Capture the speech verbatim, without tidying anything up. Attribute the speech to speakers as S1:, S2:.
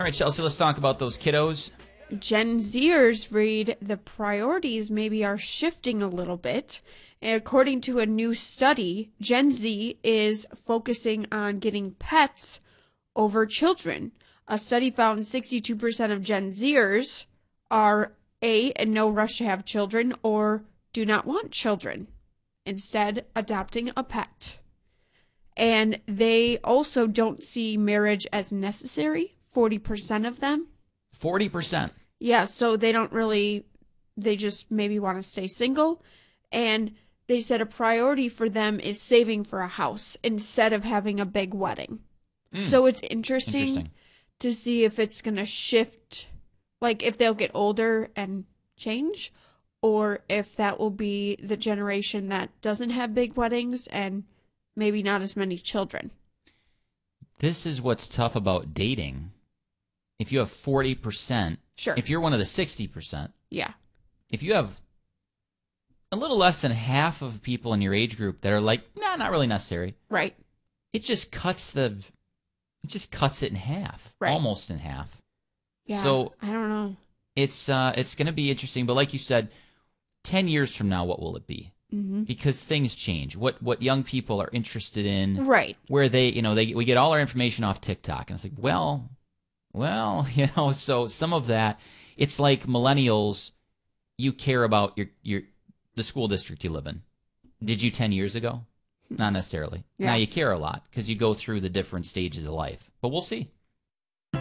S1: All right, Chelsea, let's talk about those kiddos.
S2: Gen Zers read the priorities maybe are shifting a little bit. And according to a new study, Gen Z is focusing on getting pets over children. A study found sixty-two percent of Gen Zers are A, in no rush to have children, or do not want children, instead adopting a pet. And they also don't see marriage as necessary, forty percent of them.
S1: forty percent.
S2: Yeah, so they don't really, they just maybe want to stay single. And they said a priority for them is saving for a house instead of having a big wedding. Mm. So it's interesting, interesting to see if it's going to shift, like if they'll get older and change, or if that will be the generation that doesn't have big weddings and maybe not as many children.
S1: This is what's tough about dating. If you have forty percent,
S2: sure.
S1: If you're one of the sixty percent,
S2: yeah.
S1: If you have a little less than half of people in your age group that are like, nah, not really necessary.
S2: Right.
S1: It just cuts the, it just cuts it in half,
S2: right.
S1: Almost in half.
S2: Yeah.
S1: So
S2: I don't know.
S1: It's uh, it's going to be interesting, but like you said, ten years from now, what will it be?
S2: Mm-hmm.
S1: Because things change. What what young people are interested in,
S2: right?
S1: Where they, you know, they we get all our information off TikTok, and it's like, well, well, you know, so some of that, it's like millennials. You care about your your the school district you live in. Did you ten years ago? Not necessarily. Yeah. Now you care a lot because you go through the different stages of life. But we'll see.